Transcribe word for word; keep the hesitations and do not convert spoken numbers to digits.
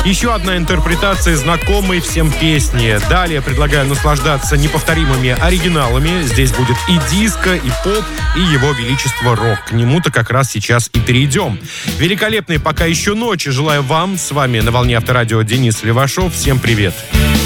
Еще одна интерпретация знакомой всем песни. Далее предлагаю наслаждаться неповторимыми оригиналами. Здесь будет и диско, и поп, и его величество рок. К нему-то как раз сейчас и перейдем. Великолепной пока еще ночи желаю вам. С вами на волне Авторадио Денис Левашов. Всем привет.